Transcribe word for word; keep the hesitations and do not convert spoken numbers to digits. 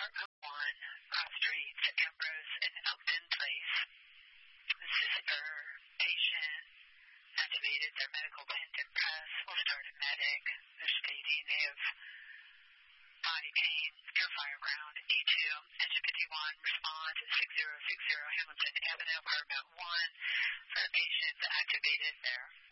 Apartment one, cross streets, Ambrose and Elkton Place. This is for patient activated their medical pin to press. We'll start a medic. They're stating they have body pain, purifier ground, A two, engine fifty-one, respond six zero six zero Hamilton Avenue, apartment one, for patients activated there.